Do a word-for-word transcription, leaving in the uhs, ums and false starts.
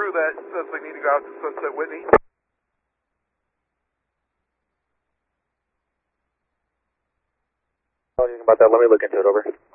crew that says they need to go out to Sunset Whitney. About that, let me look into it, over.